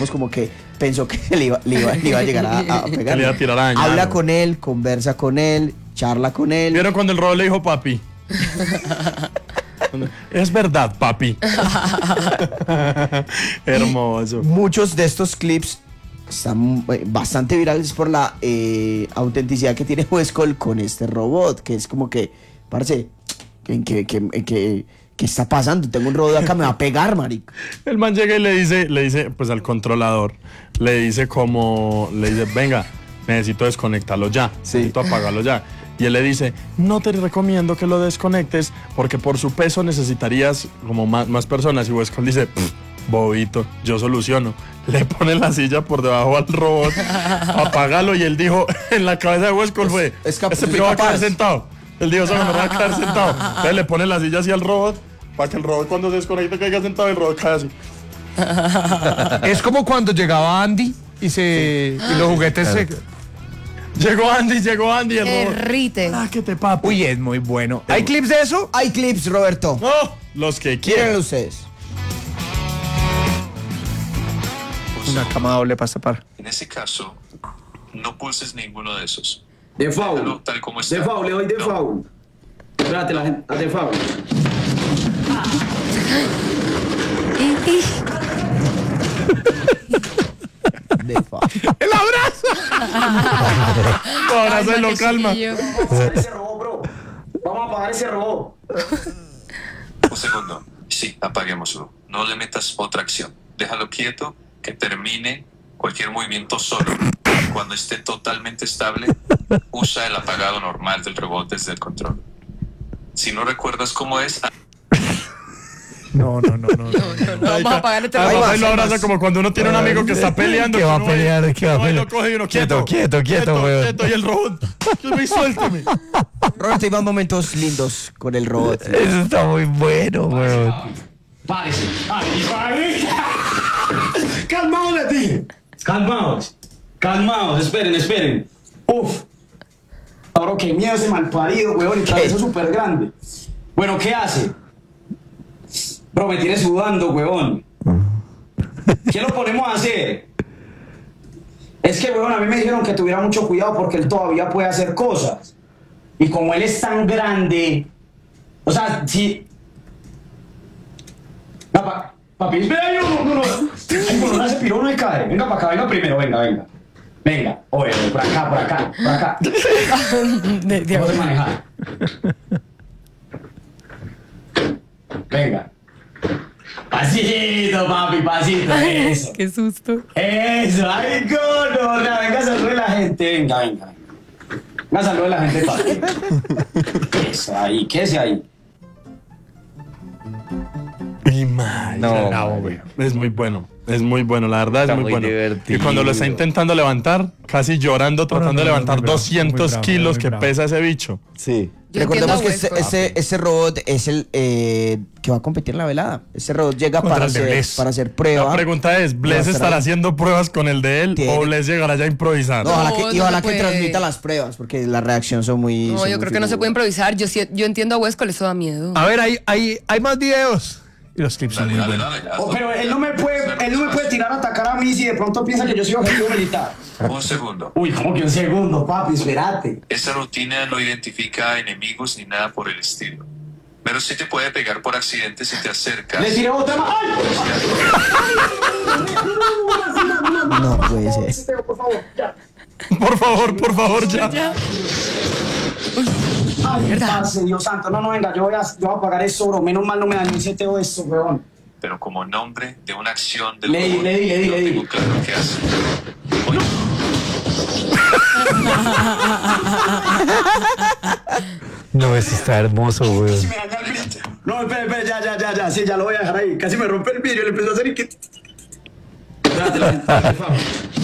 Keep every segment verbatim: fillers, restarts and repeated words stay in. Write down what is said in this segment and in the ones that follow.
digamos como que pensó que le iba, le iba, le iba a llegar a, a pegar. Le iba a tirar a dañar. Habla con él, conversa con él, charla con él. ¿Vieron cuando el robot le dijo papi? Es verdad, papi. Hermoso. Muchos de estos clips están bastante virales por la eh, autenticidad que tiene Westcol con este robot, que es como que, parce, que, que, que, que, ¿qué está pasando? Tengo un robot acá, me va a pegar, marico. El man llega y le dice, le dice, pues al controlador, le dice como, le dice, venga, necesito desconectarlo ya, sí. necesito apagarlo ya. Y él le dice, no te recomiendo que lo desconectes porque por su peso necesitarías como más, más personas. Y Westcol dice, bobito, yo soluciono. Le pone la silla por debajo al robot, apágalo. Y él dijo, en la cabeza de Westcol fue, es capaz, ese pico va a quedar sentado. Él dijo, eso me va a quedar sentado. Entonces le pone la silla así al robot para que el robot cuando se desconecte caiga sentado y el robot cae así. Es como cuando llegaba Andy y, se, y los juguetes se... Llegó Andy, llegó Andy. El Derrite. Ah, que te papo. Uy, es muy bueno. ¿Hay clips de eso? Hay clips, Roberto. No, los que quieran. Quieran ustedes. Una cama doble para tapar. En ese caso, no pulses ninguno de esos. De foul. Déjalo tal como está. De foul, le doy de No. foul. Espérate, la gente. De foul. De fa. ¡El abrazo! Ahora se lo calma. Vamos a apagar ese robot, bro. Vamos a apagar ese robot. Un segundo. Sí, apaguémoslo. No le metas otra acción. Déjalo quieto, que termine cualquier movimiento solo. Cuando esté totalmente estable, usa el apagado normal del robot desde el control. Si no recuerdas cómo es... No, no, no, no. No, no, no, vamos a apagar este Además, robot. ahí lo abraza como cuando uno tiene un amigo que está peleando. ¿Qué va a uno va y- pelear? ¿Qué va a uno va y pelear? lo coge y uno, Quieto, quieto, quieto, quieto, weón. quieto, y el robot, "Ay, suéltame". Roberto, hay más momentos lindos con el robot. Eso está muy bueno, weón. Párese. Calmaos, le dije. Calmaos. Calmaos. Esperen, esperen. Uf. Ahora qué miedo ese malparido, weón. Y cabeza súper grande. Bueno, ¿qué hace? Bro, me tiene sudando, weón. ¿Qué lo ponemos a hacer? Es que, weón, a mí me dijeron que tuviera mucho cuidado porque él todavía puede hacer cosas. Y como él es tan grande... O sea, si... Pa, papi, espera, yo no, no, no. Ay, bueno, no, ese piro no me cae. Venga para acá, venga primero, venga, venga. Venga, oye, por acá, por acá, por acá. De- de- Vamos a manejar. Venga. Pasito, papi, pasito. Eso. Qué susto. Eso, ay, no, no, venga a saludar a la gente. Venga, venga. Venga a saludar a la gente, papi. Eso, ahí, quédese ahí. Y madre, No, bravo, güey. es muy bueno, es muy bueno, la verdad Está es muy, muy bueno. divertido. Y cuando lo está intentando levantar, casi llorando, tratando no, de no, levantar muy bravo, doscientos muy bravo, kilos muy que bravo. pesa ese bicho. Sí. Yo Recordemos que entiendo a este, Westcol. este, este robot es el eh, que va a competir en la velada. Este robot llega Contra para el de hacer, Bless. para hacer prueba. La pregunta es, ¿Bless Muestra. estará haciendo pruebas con el de él Tiene- o Bless llegará ya a improvisar? No, ojalá No, que, y no ojalá se que puede. transmita las pruebas, porque la reacción son muy... No, son yo muy creo que no se puede figuras. improvisar. Yo, sí- yo entiendo a Westcol, eso da miedo. A ver, hay, hay, hay más videos. Y los clips son Dale, muy dale, buenos. dale. Oh, hazlo. pero él no me puede, él no me puede tirar a atacar a mí si de pronto piensa que yo soy objetivo militar. Un segundo. Uy, ¿cómo que un segundo, papi? Espérate. Esta rutina no identifica enemigos ni nada por el estilo. Pero sí te puede pegar por accidente si te acercas. Le tiré otra más. ¡Ay! No puede ser. Por favor, ya. Por favor, por favor, ya. Ay, parce, Dios santo. No, no, venga, yo voy a, yo voy a pagar eso, bro. Menos mal no me dañó el seteo esto, weón. Pero como nombre de una acción del Le di, robot, le di, le di, no le di. tengo claro qué hace. Oye, No, eso está hermoso, Casi weón. me dañó el vidrio. No, espera, espera, ya, ya, ya, ya. Sí, ya lo voy a dejar ahí. Casi me rompe el vidrio. Le empezó a hacer y que... Espérate, la gente, por favor.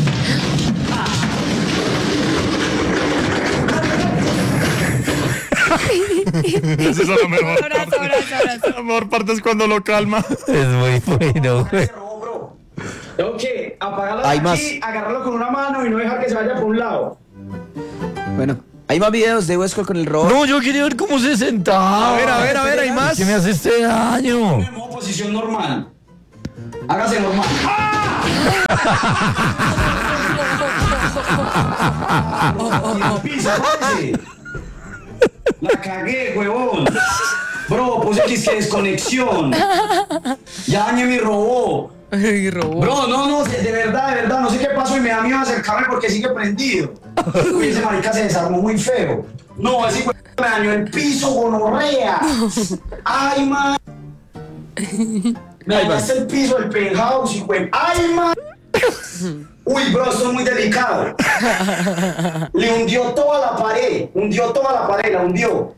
Esa es la mejor Abrazo, parte. abrazo, abrazo. La mejor parte es cuando lo calma. Es muy bueno, güey. Ese robot, bro. Tengo que apagarlo de Hay aquí, más. agarrarlo con una mano y no dejar que se vaya por un lado. Bueno, hay más videos de Westcol con el robot. No, yo quería ver cómo se sentaba. A ver, a ver, a ver, hay más. ¿Qué me hace este daño? En modo posición normal. Hágase normal. ¡Ah! Y el piso, parce. La cagué, huevón. Bro, puse que es que desconexión. Ya dañé mi robot. Ay, robó. Bro, no, no, de verdad, de verdad, no sé qué pasó y me da miedo acercarme porque sigue prendido. Uy, ese marica se desarmó muy feo. No, ese hijo de me dañó el piso, gonorrea. Ay, man. Me dañaste el piso del penthouse, hijo de... Ay, man. Uy, bro, esto es muy delicado. Le hundió toda la pared, hundió toda la pared, la hundió.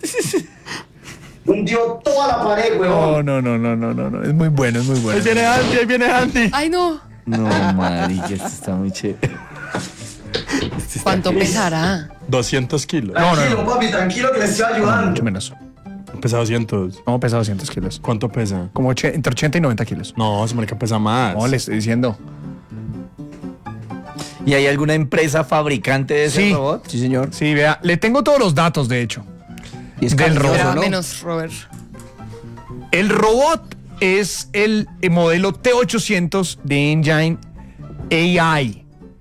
Hundió toda la pared, No, huevón. no, no, no, no, no, no. Es muy bueno, es muy bueno. Ahí viene Andy, ahí viene Andy. Ay, no. No, marica, esto está muy chévere. ¿Cuánto pesará? doscientos kilos. No, no, Tranquilo, no. papi, tranquilo que le estoy ayudando. Mucho menos. Pesa doscientos. No, pesa doscientos kilos. ¿Cuánto pesa? Como oche- entre ochenta y noventa kilos. No, ese marica pesa más. No, le estoy diciendo. ¿Y hay alguna empresa fabricante de ese Sí. robot? Sí, señor. Sí, vea, le tengo todos los datos, de hecho. Y es Del cariñoso, robot, Espera, ¿no? menos, Robert. El robot es el eh, modelo T ochocientos de Engine A I.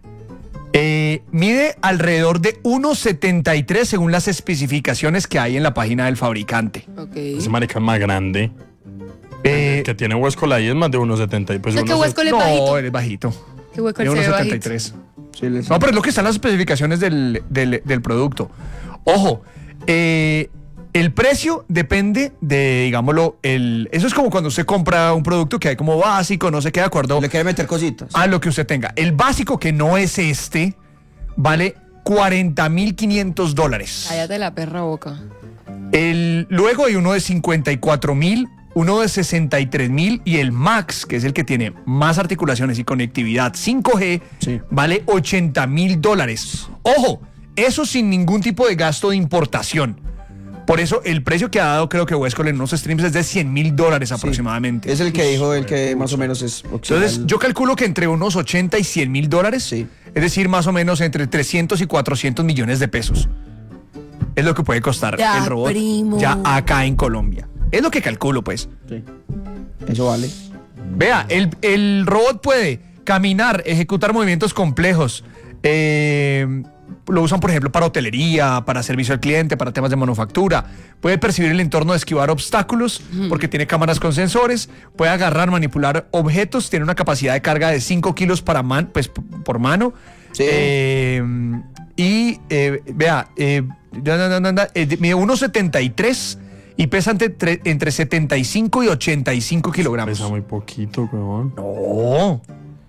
Eh, mide alrededor de uno setenta y tres según las especificaciones que hay en la página del fabricante. Ok. Ese marica es más grande. Eh, Que tiene huesco ahí es más de uno setenta. Pues ¿No es que uno huesco le no, bajito? él es bajito. ¿Qué hueco De él se ve uno bajito? setenta y tres. Sí, le- No, pero es lo que están las especificaciones del, del- del producto. Ojo, eh, el precio depende de, digámoslo, el, eso es como cuando usted compra un producto que hay como básico, no sé qué, de acuerdo Le quiere meter cositas. a lo que usted tenga. El básico, que no es este, vale cuarenta mil quinientos dólares. Cállate la perra boca. El, luego hay uno de cincuenta y cuatro mil, uno de sesenta y tres mil y el Max, que es el que tiene más articulaciones y conectividad cinco G, Sí. vale ochenta mil dólares. Ojo, eso sin ningún tipo de gasto de importación. Por eso el precio que ha dado, creo que Westcol en unos streams es de cien mil dólares aproximadamente. Es el que dijo el que más o menos es opcional. Entonces, yo calculo que entre unos ochenta y cien mil dólares, Sí. es decir, más o menos entre trescientos y cuatrocientos millones de pesos. Es lo que puede costar Ya, el robot primo. ya acá en Colombia. Es lo que calculo, pues. Sí. Eso vale. Vea, el, el robot puede caminar, ejecutar movimientos complejos. eh, lo usan, por ejemplo, para hotelería, para servicio al cliente, para temas de manufactura. Puede percibir el entorno, esquivar obstáculos, porque tiene cámaras con sensores. Puede agarrar, manipular objetos. Tiene una capacidad de carga de cinco kilos para man, pues, p- por mano. Sí. Eh, y, eh, vea, eh, ya, ya, ya, ya, ya, eh, mide uno setenta y tres y pesa entre, tre- entre setenta y cinco y ochenta y cinco kilogramos. Pesa muy poquito, huevón. No,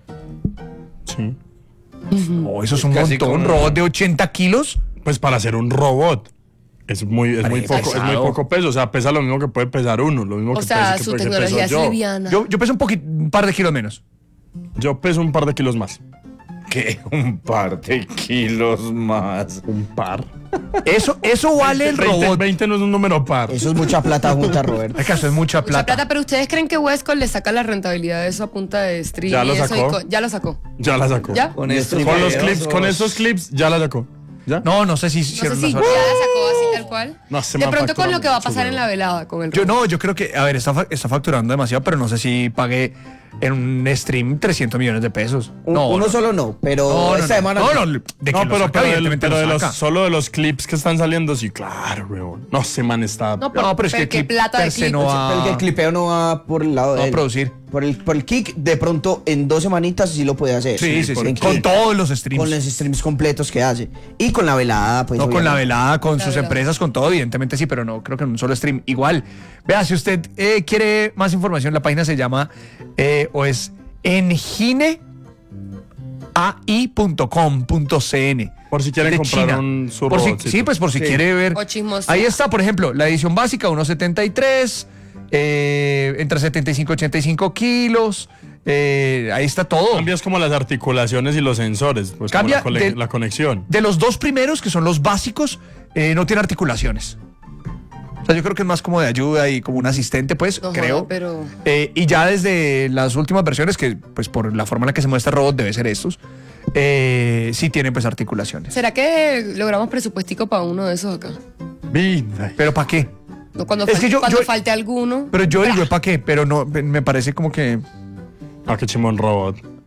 Sí. no, eso es un Casi montón. como- Un robot de ochenta kilos. Pues para ser un robot. Es muy, es muy Parece poco, es muy pesado. poco peso. O sea, pesa lo mismo que puede pesar uno. Lo mismo O que, sea, pesa- que su pe- que tecnología es peso yo. liviana. Yo, yo peso un poquito, un par de kilos menos. Yo peso un par de kilos más. ¿Qué? Un par de kilos más. Un par. Eso, eso vale el veinte, robot. veinte no es un número par. Eso es mucha plata junta, Robert. Es que eso es mucha Mucha plata. plata, pero ¿ustedes creen que Westcol le saca la rentabilidad de eso a punta de stream? Ya lo y eso sacó. y co- ya lo sacó. Ya la sacó. ¿Ya? Con Y estos Con los videos, clips, con os- estos clips, ya la sacó. ¿Ya? No, no sé si No sé hicieron si una ya sola- la sacó así tal cual. No, se de me pronto con factura lo que va a mucho, pasar en weón. la velada con el Yo robot. no, yo creo que, a ver, está, fa- está facturando demasiado, pero no sé si pagué en un stream trescientos millones de pesos. Un- No, uno no. solo no, pero No, no, esta no. semana. No, no, de que No, lo pero, saca, pero, del- evidentemente pero lo de los, saca. solo de los clips que están saliendo, sí, claro, weón. No, se man está. No, pero, No, pero es que pero el qué clip plata de per se clip. no va- Pero que el clipeo no va por el lado No de va a él. producir. Por el, por el kick, de pronto en dos semanitas sí lo puede hacer. Sí, sí, sí. En Con kick, todos los streams. con los streams completos que hace. Y con la velada, pues. No con la obviamente. velada, con La sus velada. empresas, con todo, evidentemente sí, pero no, creo que en un solo stream. Igual, vea, si usted eh, quiere más información, la página se llama eh, o es engine a i punto com punto c n. Por si quieren De comprar China. un su Por si- robotcito. Sí, pues por si Sí. quiere ver. O chismoso. Ahí está, por ejemplo, la edición básica, uno setenta y tres, eh, entre setenta y cinco y ochenta y cinco kilos. eh, ahí está todo. Cambias como las articulaciones y los sensores. Pues Cambia como la, cole- de- la conexión. De los dos primeros, que son los básicos, eh, no tiene articulaciones. O sea, yo creo que es más como de ayuda y como un asistente, pues, No creo. joda, pero- Eh, y ya desde las últimas versiones, que pues por la forma en la que se muestra el robot debe ser estos, eh, sí tienen pues articulaciones. ¿Será que logramos presupuestico para uno de esos acá? Vida. ¿Pero para qué? No, Cuando, Es fal- que yo- cuando yo- falte alguno. Pero yo digo, ¿para qué? Pero no, me parece como que... Ah, qué chimón robot.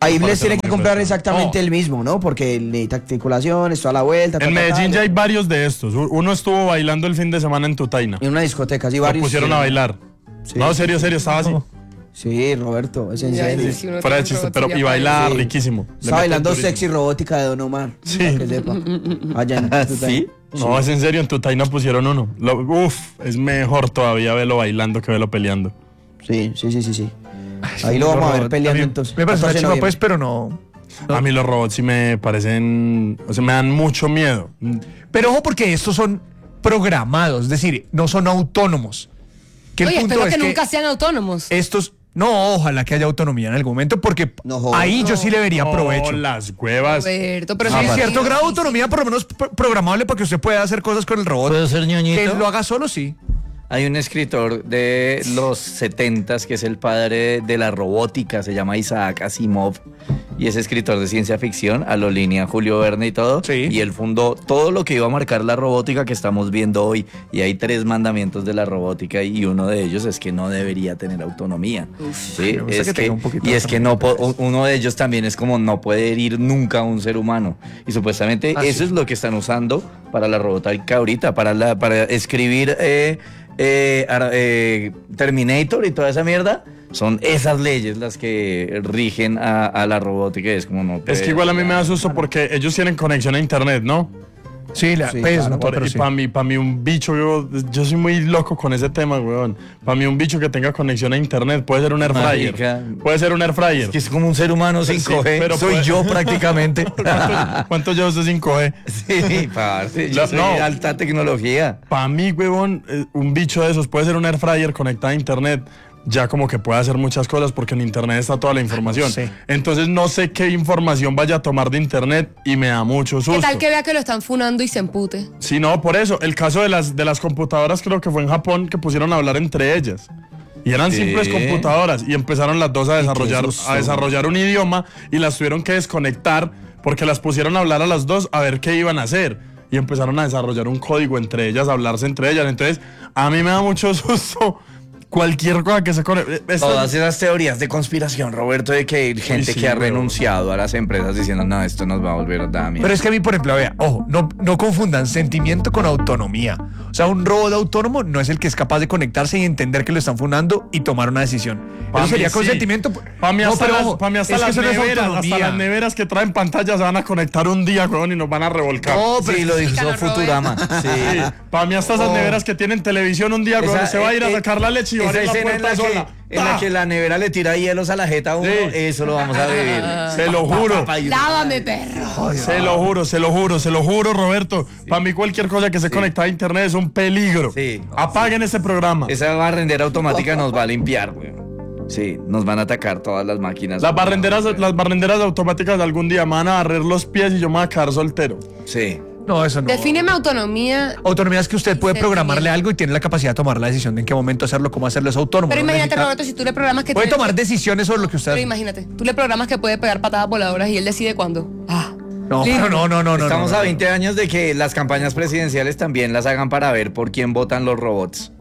Ahí Para les tiene hacerlo que muy comprar fuerte. exactamente No. el mismo, ¿no? Porque necesita articulaciones, toda la vuelta. ta, En ta, ta, Medellín ta. ya hay varios de estos. U- Uno estuvo bailando el fin de semana en Tutaina. En una discoteca, sí, Lo varios. pusieron a bailar. Sí. No, serio, serio, estaba así. Sí, Roberto, es en Ya, serio. sí, sí, uno Fuera de tiene un chiste, robot, pero sí, ya y para baila Sí. riquísimo. Le Está mete bailando durísimo. sexy robótica de Don Omar. Sí. Para que sepa. Allá en Tutaina. ¿Sí? No, es en serio, en Tutaina pusieron uno. Lo- uf, es mejor todavía verlo bailando que verlo peleando. Sí, sí, sí, sí, sí. Ahí lo vamos a ver peleando mí entonces. Me parece una catorce de chimba, noviembre. pues, pero no. No. A mí los robots sí me parecen, o sea, me dan mucho miedo. Pero ojo, porque estos son programados, es decir, no son autónomos. Que el Oye, punto espero es que que nunca sean autónomos. estos. No, ojalá que haya autonomía en algún momento, porque No jodas. ahí yo sí le vería No, provecho. las huevas. Roberto, pero Sí, no, cierto sí, grado de sí, autonomía, por lo menos pro- programable para que usted pueda hacer cosas con el robot. ¿Puedo ser Que ñoñito? él lo haga solo, sí. Hay un escritor de los setentas que es el padre de la robótica, se llama Isaac Asimov, y es escritor de ciencia ficción, a lo línea Julio Verne y todo, Sí. y él fundó todo lo que iba a marcar la robótica que estamos viendo hoy, y hay tres mandamientos de la robótica, y uno de ellos es que no debería tener autonomía. ¿sí? me gusta Es que que- tenga un poquito y de es que no po- autonomía. uno de ellos también es como no puede herir nunca a un ser humano, y supuestamente Ah, eso sí. es lo que están usando para la robótica ahorita, para, la, para escribir... eh, eh, ar- eh, Terminator y toda esa mierda, son esas leyes las que rigen a, a la robótica. Es como no Es puede- que igual a mí me da susto porque ellos tienen conexión a internet, ¿no? Sí, la, Sí, pues, claro. no, Por- pero y sí. para mí, para mí un bicho, yo, yo soy muy loco con ese tema, weón. Para mí un bicho que tenga conexión a internet puede ser un air fryer. Marica. Puede ser un air fryer. Es que es como un ser humano Sí, cinco G. pero Soy puede- yo prácticamente. ¿Cuánto, cuánto lleva usted cinco G? Sí, parce, yo No, soy no. de alta tecnología. Para mí, weón, eh, un bicho de esos puede ser un air fryer conectado a internet. Ya como que puede hacer muchas cosas porque en internet está toda la información. no sé. Entonces no sé qué información vaya a tomar de internet y me da mucho susto. ¿Qué tal que vea que lo están funando y se empute? Sí, no, por eso. El caso de las, de las computadoras creo que fue en Japón que pusieron a hablar entre ellas. Y eran Sí. simples computadoras y empezaron las dos a desarrollar, susto. a desarrollar un idioma y las tuvieron que desconectar porque las pusieron a hablar a las dos a ver qué iban a hacer. Y empezaron a desarrollar un código entre ellas, a hablarse entre ellas. Entonces, a mí me da mucho susto cualquier cosa que se conecte. Esto- Todas esas teorías de conspiración, Roberto, de que hay gente sí, que ha weón. renunciado a las empresas diciendo, no, esto nos va a volver a dar miedo. Pero es que a mí, por ejemplo, vea, ojo, no, no confundan sentimiento con autonomía. O sea, un robot autónomo no es el que es capaz de conectarse y entender que lo están fundando y tomar una decisión. Pa' Eso mí sería sí. consentimiento. Para mí No, hasta, pero las, ojo, pa' mí hasta es que las eso no es neveras, hasta autonomía. las neveras que traen pantallas se van a conectar un día, weón, y nos van a revolcar. No, pero Sí, lo dijo Carlos Futurama. Sí, Sí. para mí hasta esas Oh. neveras que tienen televisión un día, Esa- weón, se va a ir a eh, sacar la leche y va a esa abrir la escena en puerta la, sola. que, en la ¡Ta! que la nevera le tira hielos a la jeta a uno, Sí. eso lo vamos a vivir. Se lo juro. Lávame, perro. Se lo juro, se lo juro, se lo juro, Roberto. Para mí cualquier cosa que se conecta a internet es un peligro. Sí. Apaguen ese programa. Esa barrendera automática nos va a limpiar, güey. Sí, nos van a atacar todas las máquinas. Las barrenderas, las barrenderas automáticas de algún día me van a barrer los pies y yo me voy a quedar soltero. Sí. No, eso no. Defíneme autonomía. Autonomía es que usted puede Sentimiento. programarle algo y tiene la capacidad de tomar la decisión de en qué momento hacerlo, cómo hacerlo, es autónomo. Pero no imagínate, necesita- Roberto, si tú le programas que Puede tiene- tomar decisiones sobre lo que usted Pero hace. imagínate, tú le programas que puede pegar patadas voladoras y él decide cuándo. Ah. No, Lindo. pero no, no, no, no. Estamos no, a no. veinte años de que las campañas presidenciales también las hagan para ver por quién votan los robots.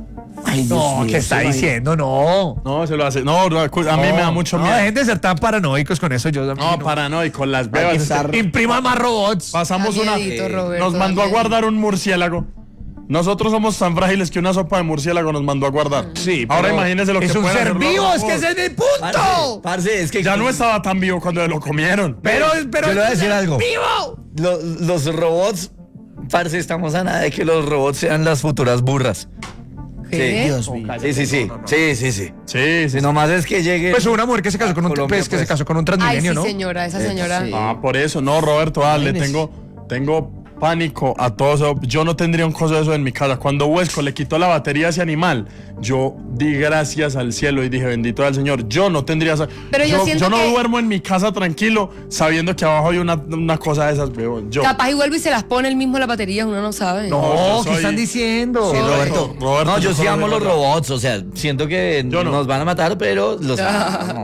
Ay, Dios No, mío, ¿qué está se imagina. diciendo? No. No, se lo hace. No, no, a mí me da mucho no, miedo. dejen de ser tan paranoicos con eso. Yo No, no. paranoico, las Hay que bebas. estar- Impriman más robots. Pasamos Da una. miedito, eh, Roberto, Nos da mandó a miedito. guardar un murciélago. Nosotros somos tan frágiles que una sopa de murciélago nos mandó a guardar. Sí, Ahora pero imagínense lo que es un pueden ser hacer los vivo, es que robots. ese es el Parce, punto. parce, es que Ya no estaba tan vivo cuando lo comieron. Pero, pero Yo le voy a es un decir ser algo. ¡Vivo! Lo- los robots, parce, estamos a nada de que los robots sean las futuras burras. ¿Qué? Dios mío. Sí, sí, sí. Sí, sí, sí. Sí, sí. Si nomás es que llegue. Pues hubo una mujer que se casó con un, Colombia, pues, que se pues. casó con un Ay, transmilenio, sí, ¿no? señora, esa señora. sí. Ah, por eso. No, Roberto, dale, Imagínese. tengo, tengo pánico a todo eso. Yo no tendría un coso de eso en mi casa. Cuando Huesco le quitó la batería a ese animal, yo di gracias al cielo y dije, bendito al Señor. Yo no tendría esa... Pero yo siento no que- duermo en mi casa tranquilo sabiendo que abajo hay una, una cosa de esas, weón. Yo. Capaz y vuelve y se las pone él mismo la batería, uno no sabe. No, yo ¿qué soy- están diciendo? Sí, Roberto. Roberto, no, yo yo sí solo amo digo los la- robots, o sea, siento que Yo no. nos van a matar, pero los amo. Yo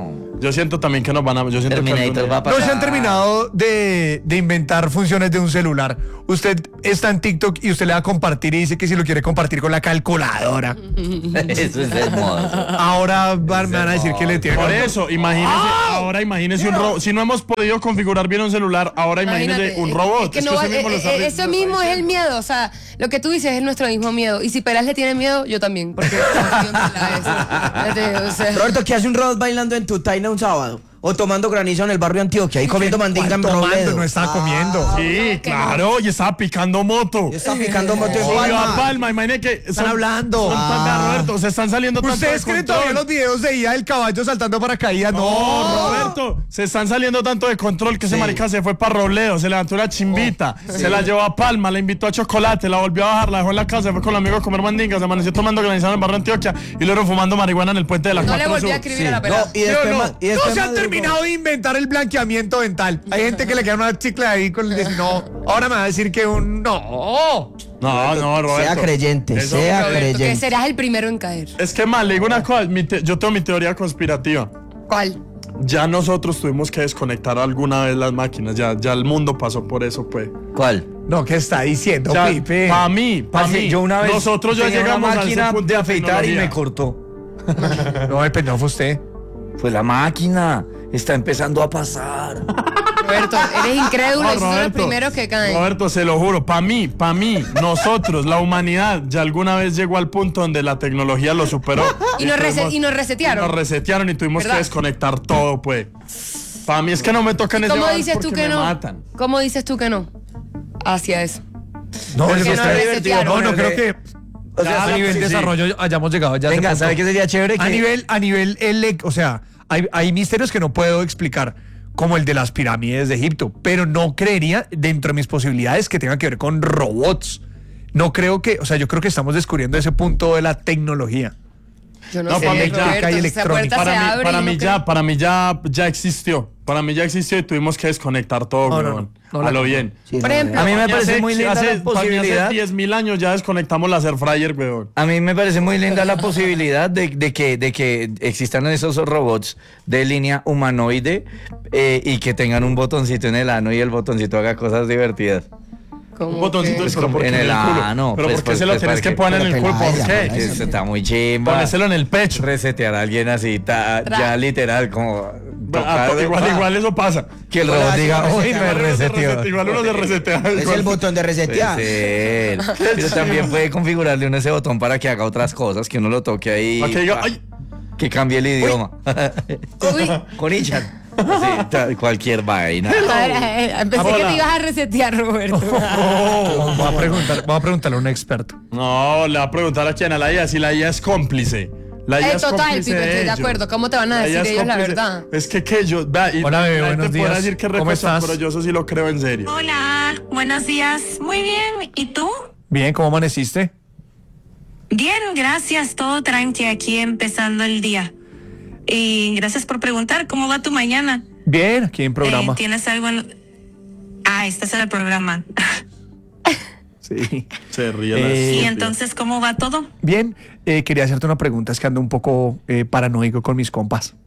Yo siento también que nos van a... Yo siento Terminator que algún va a día- No pasar. se han terminado de, de inventar funciones de un celular. Usted está en TikTok y usted le va a compartir y dice que si lo quiere compartir con la calculadora. Eso es hermoso. Ahora van, me van a decir que le tiene. Por eso, imagínese, ahora imagínese un robot. Si no hemos podido configurar bien un celular, ahora imagínese Imagínate, un es- robot. es que Es no que va- usted mismo eh, lo está- eh, lo eso está mismo es el diciendo. miedo. O sea, lo que tú dices es nuestro mismo miedo. Y si Peras le tiene miedo, yo también. Porque confío en Pelas, ya te digo, o sea. Roberto, ¿qué hace un robot bailando en tu taina un sábado? O tomando granizo en el barrio Antioquia y comiendo mandinga en Tomando, Robledo. no estaba comiendo. Sí, claro, y estaba picando moto. Y está picando moto en Obvio, a Palma. Palma, imagínate que Están hablando. son tan- Ah. Roberto, se están saliendo tanto ¿Ustedes de creen todavía control. los videos de I A del caballo saltando paracaídas? No, No, Roberto, se están saliendo tanto de control que ese marica se fue para Robledo, se levantó una chimbita, se la llevó a Palma, la invitó a chocolate, la volvió a bajar, la dejó en la casa, se fue con los amigos a comer mandinga, se amaneció tomando granizado en el barrio Antioquia y luego fumando marihuana en el puente de la No le cuatro volví a Sur. escribir a la No, Pelas. y después, ¿Sí o ma- no? y después No se han madrugó. terminado de inventar el blanqueamiento dental. Hay gente que le queda una chicle ahí con el des- no. Ahora me va a decir que un no. No, no, Roberto. Sea creyente, Eso- sea Roberto, que creyente. serás el primero en caer. Es que mal, le digo una cosa, mi te- yo tengo mi teoría conspirativa. ¿Cuál? Ya nosotros tuvimos que desconectar alguna vez las máquinas, ya, ya el mundo pasó por eso, pues. ¿Cuál? No, ¿qué está diciendo, Ya, Pipe? pa' mí, pa' Parce, mí. yo una vez nosotros ya tenía una llegamos a ese máquina punto de afeitar y tecnología. me cortó. No, el pendejo fue usted. Pues la máquina está empezando a pasar. Roberto, eres incrédulo No, y son los Roberto, primeros que caen. Roberto, se lo juro, para mí, para mí, nosotros, la humanidad, ya alguna vez llegó al punto donde la tecnología lo superó. Y nos rese- tuvimos- y nos resetearon. y nos resetearon y tuvimos ¿Verdad? que desconectar todo, pues. Para mí es que no me tocan ese ¿Cómo vals dices tú porque que me no? matan. ¿Cómo dices tú que no? Hacia eso. No, Porque eso nos está resetearon. No, no creo ponerle- que O sea, a sí, nivel sí, sí. desarrollo hayamos llegado ya. a ese Venga, punto. ¿sabe qué sería chévere? A Que- nivel, a nivel, ele- o sea, hay, hay misterios que no puedo explicar, como el de las pirámides de Egipto, pero no creería dentro de mis posibilidades que tenga que ver con robots. No creo que, o sea, yo creo que estamos descubriendo ese punto de la tecnología. Yo no, No, sé, para mí ya- Roberto, y esa electrónica. puerta Para se mí, abre para y mí no ya, creo- para mí ya, ya existió. Para mí ya existió y tuvimos que desconectar todo, No, no, weón. no, no a la- lo bien. Sí, Por no, ejemplo, A mí me Para parece hace- muy linda hace- la para mí posibilidad. hace diez mil años ya desconectamos la air fryer, weón. A mí me parece muy linda la posibilidad de, de que, de que existan esos robots de línea humanoide eh, y que tengan un botoncito en el ano y el botoncito haga cosas divertidas. como Un botoncito que- de pero ¿por qué en el culo? ano. Pero pues, ¿por qué pues, se lo pues, tienes para que poner en el pero culo? ¿Por pelada, qué? Eso está muy chimba. Ponéselo en el pecho. Resetear a alguien así, ta- Tra- ya literal, como. Ah, tocar- igual, igual eso pasa. Que el Igual robot así diga, lo uy, resetea, me Igual uno se reseteó. resete- Igual uno se resetea. Es igual- el botón de resetear. Puede ser. Pero también puede configurarle uno ese botón para que haga otras cosas, que uno lo toque ahí. Para que diga, pa- ay. que cambie el idioma. Uy, Con Ichan. Sí, ta- cualquier vaina. a ver, eh, eh, pensé que Hola. te ibas a resetear, Roberto. Vamos a, preguntar, vamos a preguntarle a un experto. No, le va a preguntar a quién, a la I A, si la I A es cómplice. La I A Eh, es total, cómplice Pipe, estoy de ellos. acuerdo. ¿Cómo te van a La I decir A es ellos la cómplice. verdad? Es que que yo, vea, y Hola, bebé, la gente buenos podrá días. decir que ¿Cómo recuesta, estás? pero yo eso sí lo creo en serio. Hola, buenos días. Muy bien. ¿Y tú? Bien, ¿cómo amaneciste? Bien, gracias. Todo tranqui aquí empezando el día. Y gracias por preguntar, ¿cómo va tu mañana? Bien, aquí en programa. Eh, ¿Tienes algo en... Ah, estás en el programa. Sí. Se ríe la Eh, ¿Y estúpida. entonces cómo va todo? Bien, eh, quería hacerte una pregunta, es que ando un poco eh, paranoico con mis compas.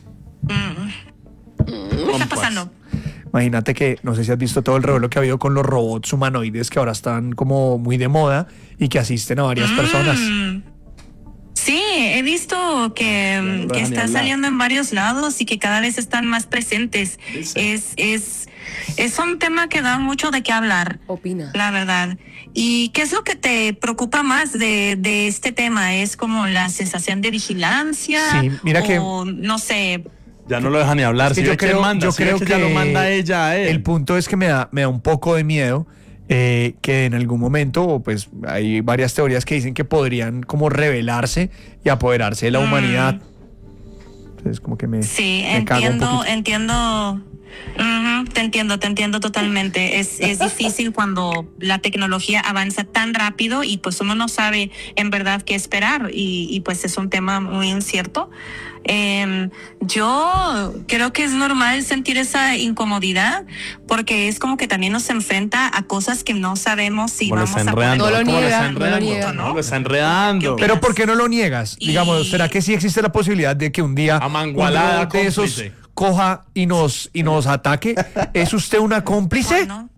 ¿Qué está Compas. pasando? Imagínate que, no sé si has visto todo el revuelo que ha habido con los robots humanoides que ahora están como muy de moda y que asisten a varias personas. Mm. Sí, he visto que, no lo que dejan ni está hablar. saliendo en varios lados y que cada vez están más presentes. Dice. Es, es, es un tema que da mucho de qué hablar. Opina. La verdad. ¿Y qué es lo que te preocupa más de, de este tema? ¿Es como la sensación de vigilancia? Sí, mira que- o, no sé. Ya no lo deja ni hablar. Es que ¿Sí yo ve quién creo, manda? yo ¿Sí ve creo que, que ya lo manda ella a él. El punto es que me da, me da un poco de miedo eh, que en algún momento, o pues hay varias teorías que dicen que podrían como rebelarse y apoderarse de la Mm. humanidad. Entonces como que me, Sí, me cago un entiendo, poquito. entiendo, Ujú, te entiendo, te entiendo totalmente. Es, es difícil cuando la tecnología avanza tan rápido y pues uno no sabe en verdad qué esperar y, y pues es un tema muy incierto. Eh, yo creo que es normal sentir esa incomodidad porque es como que también nos enfrenta a cosas que no sabemos si ¿Cómo lo vamos está a poder. enredando? No lo ¿Cómo lo niega, está no lo enredando? niega. No, lo está enredando. ¿Qué Pero ¿por qué no lo niegas? Y- Digamos, ¿será que sí existe la posibilidad de que un día un Amangualada robot de esos cómplice. coja y nos, y nos ataque? ¿Es usted una cómplice? Bueno.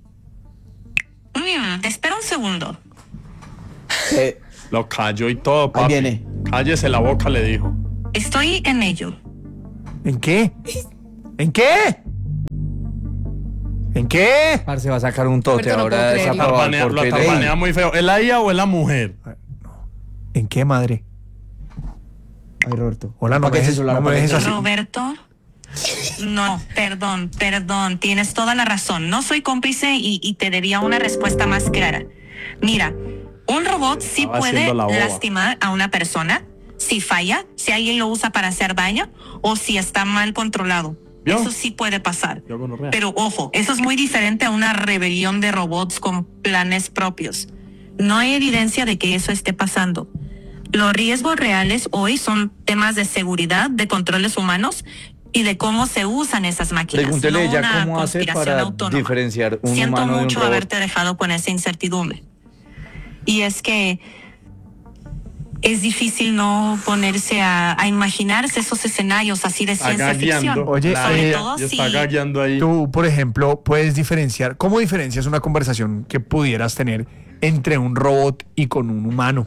Mm, espera un segundo. Eh, Lo cayó y todo, papi. Ahí viene. Cállese la boca, le dijo. Estoy en ello. ¿En qué? ¿En qué? ¿En qué? Parce va a sacar un tote Pero no ahora puedo creerlo. desaprobado Tarbanea, por lo Twitter. tarbanea muy feo. ¿Es la I A o es la mujer? ¿En qué, madre? Ay, Roberto. Hola, no me Apague ese dejes, celular, no me apague dejes ese así. Roberto. No, perdón, perdón, tienes toda la razón. No soy cómplice y, y te debía una respuesta más clara. Mira, un robot sí Estaba puede haciendo la boba. lastimar a una persona si falla, si alguien lo usa para hacer daño o si está mal controlado. ¿Vio? Eso sí puede pasar. Yo gonorrea. Pero ojo, eso es muy diferente a una rebelión de robots con planes propios. No hay evidencia de que eso esté pasando. Los riesgos reales hoy son temas de seguridad, de controles humanos y de cómo se usan esas máquinas. Pregúntele no ella una cómo hace conspiración para autónoma. diferenciar un Siento humano de un mucho robot. haberte dejado con esa incertidumbre. Y es que es difícil no ponerse a, a imaginarse esos escenarios así de Está ciencia ficción. gagueando. Oye, sobre eh, todo Y está si gagueando ahí. Tú, por ejemplo, puedes diferenciar, ¿cómo diferencias una conversación que pudieras tener entre un robot y con un humano?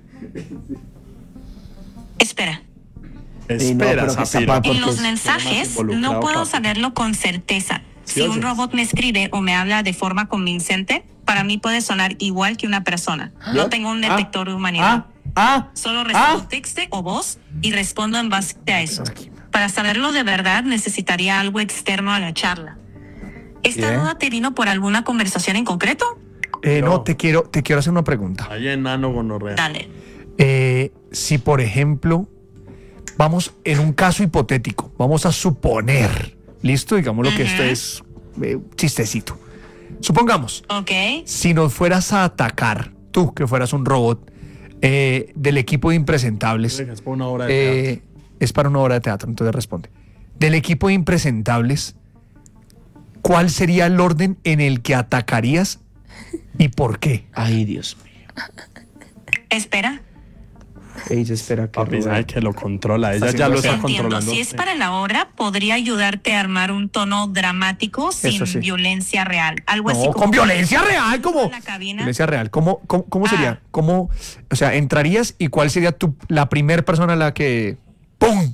espera. Sí, no, Espera, pero que Zafiro. sepa- En Porque los es- mensajes involucrado, no puedo papi. saberlo con certeza. Sí, Si o un sea. robot me escribe o me habla de forma convincente, para mí puede sonar igual que una persona. No tengo un detector de humanidad. Ah, Solo recibo ah. texto o voz y respondo en base a eso. Para saberlo de verdad necesitaría algo externo a la charla. ¿Esta Bien. duda te vino por alguna conversación en concreto? Eh, no, No. te quiero, te quiero hacer una pregunta. ahí enano gonorrea. Dale. Eh, si, por ejemplo, vamos en un caso hipotético, vamos a suponer, listo, digamos lo que esto Ujú. es eh, chistecito. Supongamos, Ok. si nos fueras a atacar, tú que fueras un robot eh, del equipo de impresentables, Es para una hora de teatro. eh, es para una obra de teatro, entonces responde. Del equipo de impresentables, ¿cuál sería el orden en el que atacarías y por qué? Ay, Dios mío. Espera. Ella espera que Papi, sabe Roberto. que lo controla. Ella Está ya lo haciendo está Entiendo. controlando. Si es para la obra, podría ayudarte a armar un tono dramático sin Eso sí. violencia real. Algo así No, como con violencia real, ¿cómo? en la cabina. Violencia real, ¿cómo, cómo, cómo Ah. sería? ¿Cómo, o sea, entrarías y cuál sería tu, la primera persona a la que... ¡Pum!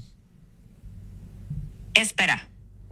Espera.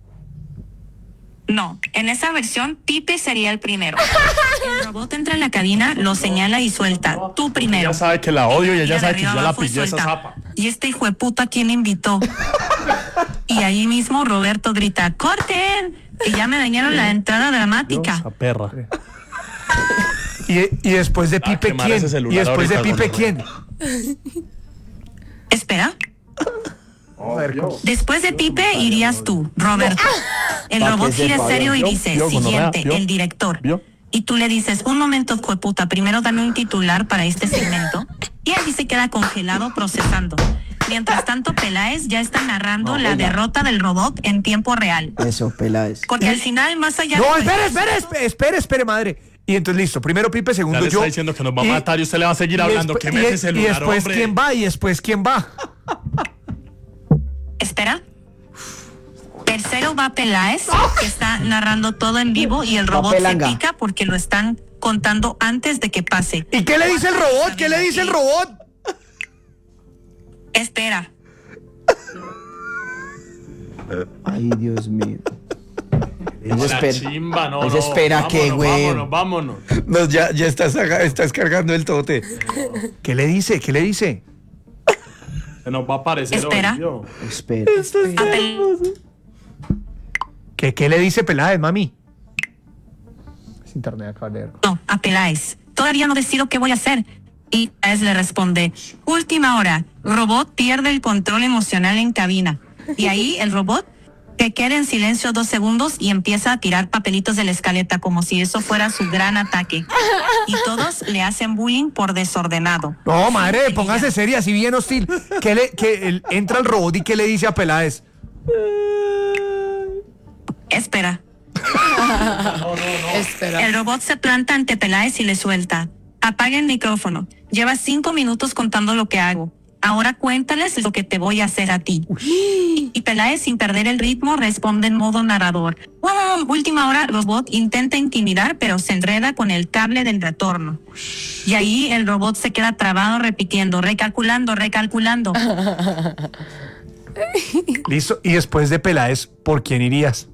No, en esa versión, Pipe sería el primero. El robot entra en la cabina, lo señala y suelta. Tú primero. Ella sabe que la odio y ella Tira sabe de que yo arriba la abajo y pillé esa suelta. zapa. Y este hijo de puta, ¿quién invitó? Y ahí mismo Roberto grita, ¡corten! Y ya me dañaron la entrada dramática. Esa perra. Y, y después de Ah, Pipe, quemar ¿quién? ese celular Y después de ahorita, Pipe, gonorrea. ¿quién? Espera. Después de Pipe irías tú, Roberto. El Pa' robot que gira sepa, serio y ¿vio? dice, ¿Vio, gonorrea? siguiente, ¿Vio? el director. ¿Vio? Y tú le dices, un momento, puta, primero dame un titular para este segmento. Y ahí se queda congelado procesando. Mientras tanto, Peláez ya está narrando la derrota del robot en tiempo real. Eso, Peláez. Porque al final, más allá No, de... espere, espere, espere, espere, espere, madre. Y entonces, listo, primero Pipe, Ya segundo le yo. está diciendo que nos va a Y- matar y usted le va a seguir y hablando. despu- ¿Qué y- me ese celular, Y después, hombre? ¿quién va? Y después, ¿quién va? Espera. Tercero va Peláez, que está narrando todo en vivo y el robot se Pelanga. pica porque lo están contando antes de que pase. ¿Y qué le dice el robot? ¿Qué le dice el robot? Espera. Ay, Dios mío. Ella La espera. chimba, no, Ella no. espera que, Vámonos, güey. Vámonos, vámonos. No, ya, ya estás, saca- estás cargando el tote. ¿Qué le dice? ¿Qué le dice? Se nos va a aparecer Espera. hoy, yo. Espera. A Pel- ¿Qué, qué le dice Peláez, mami? Es internet acá, leer. no, a Peláez. Todavía no decido qué voy a hacer. Y Peláez le responde, última hora, robot pierde el control emocional en cabina. Y ahí el robot que quede en silencio dos segundos y empieza a tirar papelitos de la escaleta como si eso fuera su gran ataque. Y todos le hacen bullying por desordenado. No, madre, póngase seria, así bien hostil. Que le, que el- entra el robot y que le dice a Peláez. Espera. Espera. El robot se planta ante Peláez y le suelta. Apaga el micrófono. Llevas cinco minutos contando lo que hago. Ahora cuéntales lo que te voy a hacer a ti. Y Peláez, sin perder el ritmo, responde en modo narrador. Wow, última hora, el robot intenta intimidar, pero se enreda con el cable del retorno. Y ahí el robot se queda trabado repitiendo, recalculando, recalculando. Listo. Y después de Peláez, ¿por quién irías?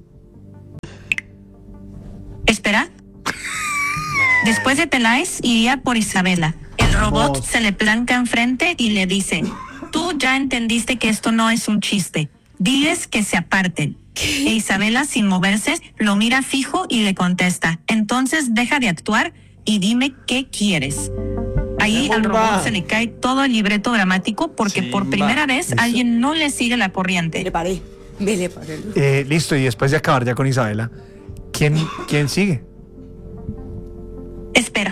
Espera. Después de Peláez, iría por Isabela. El robot se le planca enfrente y le dice, tú ya entendiste que esto no es un chiste. Diles que se aparten. E Isabela, sin moverse, lo mira fijo y le contesta, entonces deja de actuar y dime qué quieres. Ahí al robot se le cae todo el libreto dramático porque por primera vez alguien no le sigue la Me corriente. le paré. Me le paré. Eh, listo, y después de acabar ya con Isabela, ¿quién, quién sigue? Espera.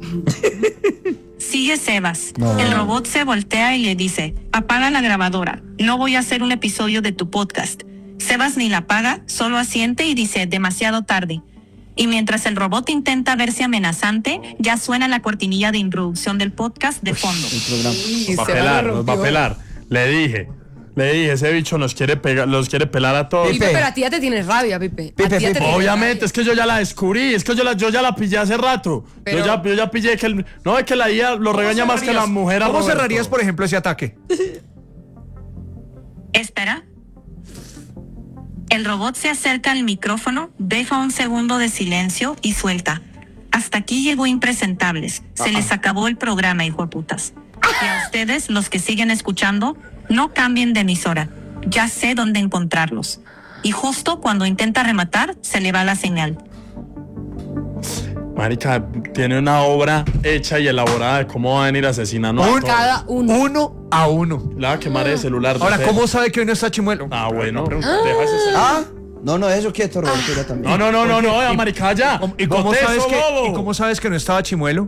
Sigue Sebas. El robot se voltea y le dice, apaga la grabadora, no voy a hacer un episodio de tu podcast. Sebas ni la apaga, solo asiente y dice, demasiado tarde. Y mientras el robot intenta verse amenazante, ya suena la cortinilla de introducción del podcast de fondo. Nos va a pelar, nos va a pelar. Le dije, le dije, ese bicho nos quiere pegar, los quiere pelar a todos. Pipe, pero a ti ya te tienes rabia, Pipe. Pipe, A ti ya te Pipe. tienes Obviamente, rabia. es que yo ya la descubrí, es que yo, la, yo ya la pillé hace rato. Pero- Yo, ya, yo ya pillé que el, no es que la I A lo regaña más que la mujer a ¿Cómo Roberto. cerrarías, por ejemplo, ese ataque? Espera. El robot se acerca al micrófono, deja un segundo de silencio y suelta. Hasta aquí llegó Impresentables. Se les acabó el programa, hijo de putas. Y a ustedes, los que siguen escuchando, no cambien de emisora. Ya sé dónde encontrarlos. Y justo cuando intenta rematar, se le va la señal. Marica, tiene una obra hecha y elaborada de cómo va a venir asesinando a Un- todos. Cada uno. Uno a uno. Le va a quemar el celular. Ahora, no sé. ¿cómo sabe que hoy no está Chimuelo? Ah, bueno. Deja ese celular. Ah, no, no, eso quieto, Roberto, ya también. No, no, no, no, no, ya, marica, ya. ¿Y cómo, Bote sabes eso, que, bobo. ¿Y cómo sabes que no estaba Chimuelo?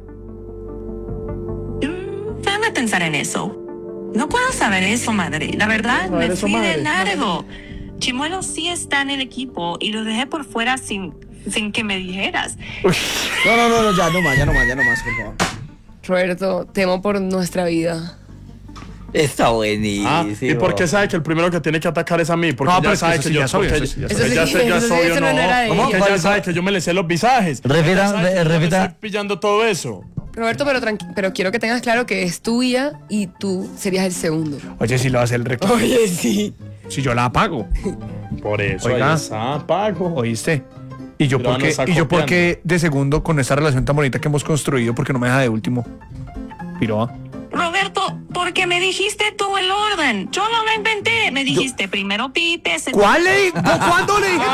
Mm, déjame pensar en eso. No puedo saber eso, madre. La verdad, saber me eso, fui madre. de largo. Chimuelo sí está en el equipo y lo dejé por fuera sin, sin que me dijeras. No, no, no, no, ya no más, ya no más, ya no más, por favor. Roberto, temo por nuestra vida. Está buenísimo. Ah, ¿y por qué sabe que el primero que tiene que atacar es a mí? Porque No, pero ya es que sabe eso que sí yo ya es obvio, porque eso sí ya es porque obvio. ya sé, ya Eso es sí, obvio, eso no era de ¿Cómo? ella. Que ya sabe que yo me le sé los visajes. Repita, Ya sabe que yo me repita. estoy pillando todo eso. Roberto, pero, tranqui- pero quiero que tengas claro que es tuya y tú serías el segundo. Oye, si lo hace el reclamo. Oye, sí. Si yo la apago, Por eso, Oiga. ahí está, pago. ¿oíste? Y yo, Pero por nos qué, está y yo por copiando. qué de segundo con esta relación tan bonita que hemos construido, porque no me deja de último. Piroa. Roberto, porque me dijiste tú el orden. Yo no lo inventé. Me dijiste primero Pipe, segundo... ¿Cuál le di- cu- ¿Cuándo le dije?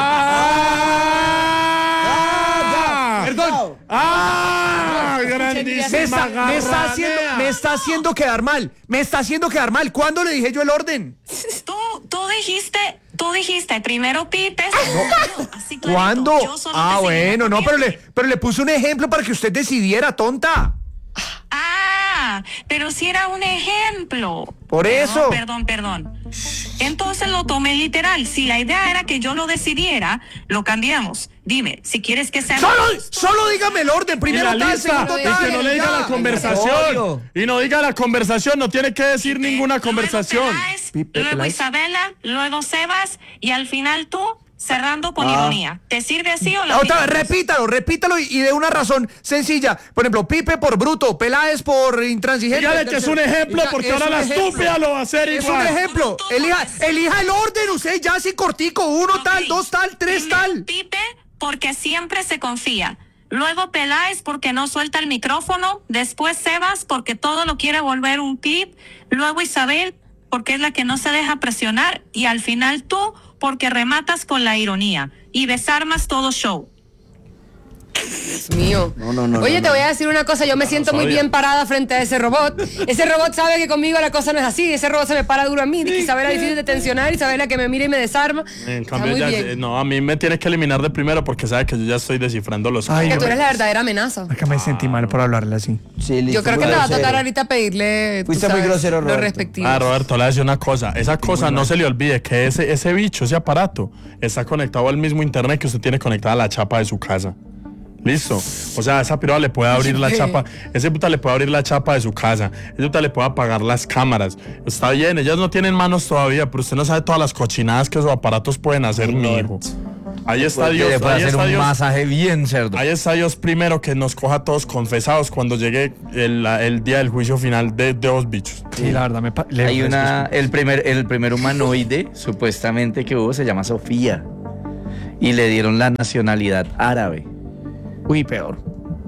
Ah, ya, Perdón. ¡Ah! Me ¡Grandísima está, me, está haciendo, me está haciendo quedar mal. Me está haciendo quedar mal. ¿Cuándo le dije yo el orden? Tú, tú dijiste, tú dijiste primero Pipe, segundo yo. Así clarito. ¿Cuándo? Yo solo Ah, te seguí bueno, la no, pero le, corriente. pero le puse un ejemplo para que usted decidiera, tonta. Ah, pero si era un ejemplo. Por Perdón, eso. Perdón, perdón. Entonces lo tomé literal. Si la idea era que yo lo decidiera, lo cambiamos. Dime, si quieres que sea... Solo, solo dígame el orden. Y Primero la tal, lista, segundo y tal. que no le diga ya. la conversación. Y no diga la conversación, no tiene que decir ninguna conversación. Luego Peláez, Pipe, luego Peláez. Isabela, luego Sebas y al final tú cerrando con Ah. ironía. ¿Te sirve así o la Otra vez, olvidamos? repítalo, repítalo y, y de una razón sencilla. Por ejemplo, Pipe por bruto, Peláez por intransigente. Dígale que es un ejemplo Ya, porque es ahora un la ejemplo. estúpida lo va a hacer Es igual. un ejemplo. Elija, elija el orden, usted ya así cortico. Uno Ok. tal, dos tal, tres Primero tal. Pipe, porque siempre se confía. Luego Peláez, porque no suelta el micrófono. Después Sebas, porque todo lo quiere volver un pip. Luego Isabel, porque es la que no se deja presionar. Y al final tú, porque rematas con la ironía. Y desarmas todo show. Dios mío. No, no, no, Oye, no, te no. voy a decir una cosa. Yo me siento muy odia. bien parada frente a ese robot. Ese robot sabe que conmigo la cosa no es así. Ese robot se me para duro a mí. Isabela difícil de tensionar. Isabela que me mira y me desarma. En Está cambio, muy ya, bien. no, a mí me tienes que eliminar de primero porque sabe que yo ya estoy descifrando los Ay, Que códigos. tú eres la verdadera amenaza. Acá me sentí mal por hablarle así. Sí, listo, Yo creo muy que me va a grosero. tocar ahorita pedirle. tú Fuiste muy sabes, grosero, Lo Roberto. respectivo. Ah, Roberto, le voy a decir una cosa. Esa cosa no se le olvide que ese, ese bicho, ese aparato, está conectado al mismo internet que usted tiene conectada a la chapa de su casa. Listo. O sea, esa piroa le puede abrir la chapa, ese puta le puede abrir la chapa de su casa, ese puta le puede apagar las cámaras. Está bien, ellas no tienen manos todavía, pero usted no sabe todas las cochinadas que esos aparatos pueden hacer, mi hijo. Ahí está Dios, Le puede ahí hacer está un Dios. masaje bien cerdo. Ahí está Dios primero que nos coja a todos confesados cuando llegue el, la- el día del juicio final de, de los bichos. Sí, la verdad me pa- le- Hay una, el primer, el primer humanoide supuestamente que hubo se llama Sofía y le dieron la nacionalidad árabe. Uy, peor.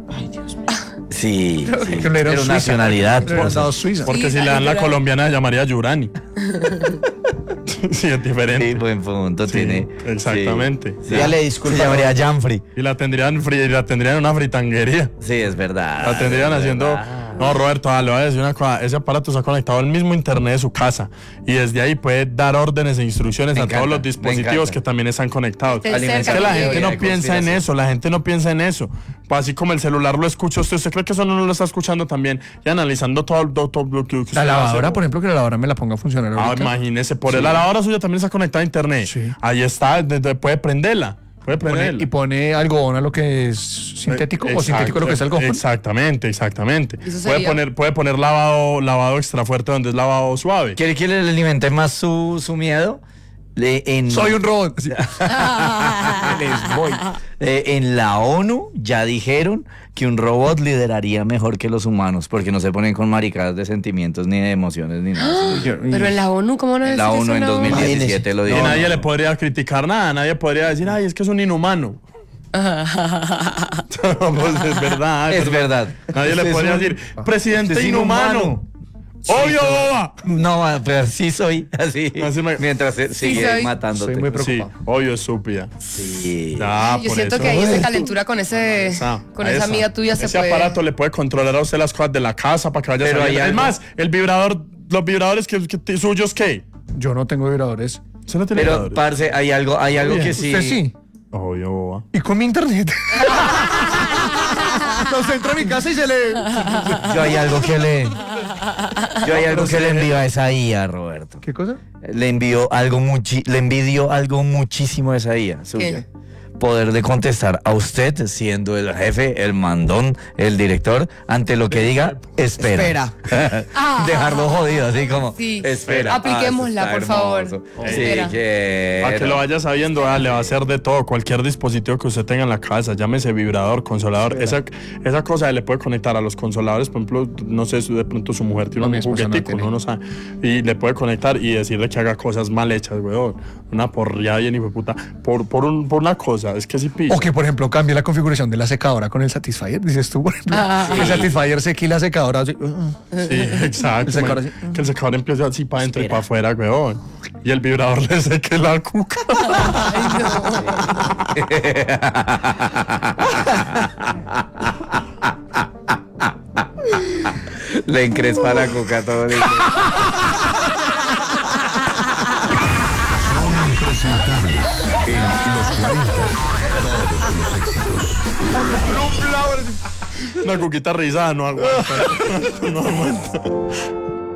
Sí, sí, Que le dieron pero Suiza. nacionalidad. Le hubieran dado Suiza. Porque Sí, si le dan la literal. colombiana se llamaría Yurani. Sí, es diferente. Sí, buen punto Sí, tiene. exactamente. Sí, sí. Dígale Se disculpa. llamaría Janfrey. Y la tendrían fri- y la tendrían en una fritanguería. Sí, es verdad. La tendrían es haciendo. verdad. No, Roberto, ah, le voy a decir una cosa. Ese aparato está conectado al mismo internet de su casa. Y desde ahí puede dar órdenes e instrucciones Me a encanta, todos los me dispositivos encanta. que también están conectados. Esté Alimentar Es cerca que la que gente llegue. no de piensa en conspiración. eso, la gente no piensa en eso. Pues así como el celular lo escucha usted, ¿usted cree que eso no lo está escuchando también? Y analizando todo, todo, todo lo que usted La hace. lavadora, por ejemplo, que la lavadora me la ponga a funcionar Ah, ahorita. imagínese, por el la lavadora suya también está conectada a internet. Sí. Ahí está, de- de- puede prenderla. Puede Pone- prenderla. y pone algodón a lo que es sintético o Exacto, sintético lo que es algodón. Exactamente, exactamente. Eso Puede sería- poner, puede poner lavado, lavado extra fuerte donde es lavado suave. ¿Quiere que le alimente más su, su miedo? Le- en, Soy un robot. Sí. Les voy. Eh, en la ONU ya dijeron que un robot lideraría mejor que los humanos porque no se ponen con maricadas de sentimientos ni de emociones ni nada. Pero en la ONU, ¿cómo no En decir la eso ONU en la dos mil diecisiete lo Y dijo. nadie le podría criticar nada, nadie podría decir, ay, es que es un inhumano. Pues es verdad. Es verdad. Nadie le Usted podría es un- decir, presidente usted es inhumano. inhumano. Obvio, boba. No, pero sí soy así. Así me- Mientras se- sigue soy. matándote. Soy muy Sí, preocupado. obvio, estúpida. Sí. Ya, Yo por siento eso. que ahí esa calentura con ese Esa, con a esa amiga tuya se Ese puede. aparato le puede controlar a usted las cosas de la casa para que vaya Pero saliendo. hay Es algo- más, el vibrador, los vibradores que, que- suyos, ¿qué? Yo no tengo vibradores. ¿Usted no tiene Pero, vibradores? parce, hay algo, hay algo Oye, que sí. ¿Usted sí? Obvio, boba. Y con mi internet. Nos entra a mi casa y se le. Yo hay algo que le. Yo hay algo que le envío a esa I A, Roberto. ¿Qué cosa? Le envió algo muchi, le envidio algo muchísimo a esa I A suya. ¿Qué? Poder de contestar a usted siendo el jefe, el mandón, el director, ante lo que diga, espera. Dejarlo jodido, así como, Sí. espera. Apliquémosla, Ah, eso por está favor. hermoso. Espera. Sí, que... Para que lo vaya sabiendo, ah, le va a hacer de todo, cualquier dispositivo que usted tenga en la casa, llámese vibrador, consolador, esa, esa cosa le puede conectar a los consoladores, por ejemplo, no sé, si de pronto su mujer tiene No, mi un esposa no juguetico, tiene. uno no sabe, y le puede conectar y decirle que haga cosas mal hechas, weón, una porriada bien hijo de puta, por, por, un, por una cosa, es que si pisa. O que, por ejemplo, cambie la configuración de la secadora con el Satisfyer. Dices tú, por ejemplo. Ah. El Satisfyer seque y la secadora. así, uh, Sí, exacto. El secador man. así. Que el secador empiece así para adentro y para afuera, weón. Y el vibrador le seque la cuca. Le encrespa la coca todo el día. Una cuquita rizada no aguanta. No aguanta.